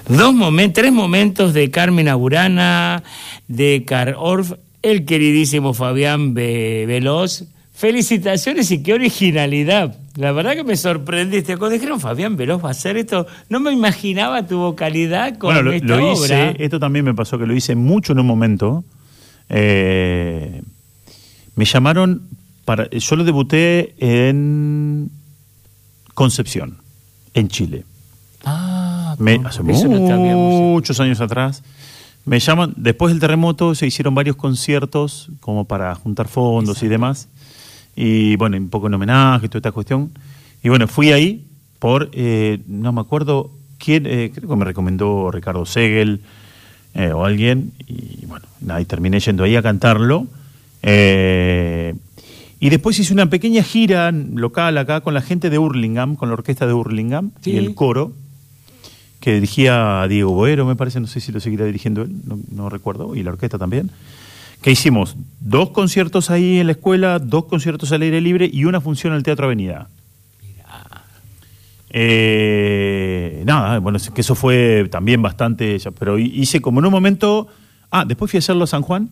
Tres momentos de Carmina Burana, de Carl Orff, el queridísimo Fabián Veloz. Felicitaciones y qué originalidad. La verdad que me sorprendiste. Cuando dijeron Fabián Veloz va a hacer esto, no me imaginaba tu vocalidad con esta lo obra. Hice, esto también me pasó que lo hice mucho en un momento. Me llamaron yo lo debuté en Concepción, en Chile. Hace muchos años atrás. Me llaman, después del terremoto se hicieron varios conciertos como para juntar fondos y demás. Y bueno, un poco en homenaje, toda esta cuestión. Y bueno, fui ahí por, no me acuerdo quién, creo que me recomendó Ricardo Segel o alguien. Y bueno, y terminé yendo ahí a cantarlo. Y después hice una pequeña gira local acá con la gente de Hurlingham, con la orquesta de Hurlingham y el coro, que dirigía a Diego Boero, me parece, no sé si lo seguirá dirigiendo él, no recuerdo, y la orquesta también. Que hicimos 2 conciertos ahí en la escuela, 2 conciertos al aire libre y una función en el Teatro Avenida. Nada, bueno, que eso fue también bastante, pero hice como en un momento. Después fui a hacerlo a San Juan,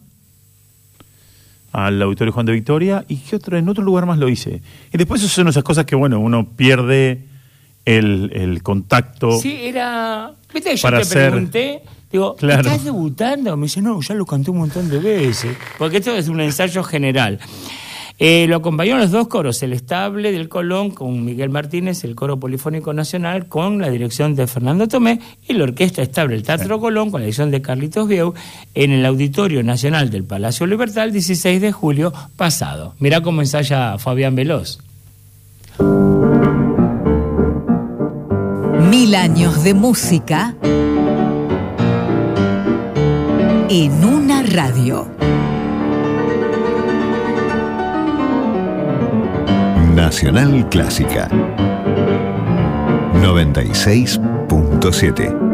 al Auditorio Juan de Victoria, y en otro lugar más lo hice. Y después eso son esas cosas que, bueno, uno pierde el contacto. Sí, era. ¿Viste? Yo te pregunté. Digo, claro. ¿Estás debutando? Me dice, no, ya lo canté un montón de veces. Porque esto es un ensayo general. Lo acompañaron los 2 coros, el Estable del Colón con Miguel Martínez, el Coro Polifónico Nacional con la dirección de Fernando Tomé, y la Orquesta Estable del Teatro Colón con la dirección de Carlitos Bieu en el Auditorio Nacional del Palacio Libertad el 16 de julio pasado. Mirá cómo ensaya Fabián Veloz. 1000 años de música en una radio. Nacional Clásica 96.7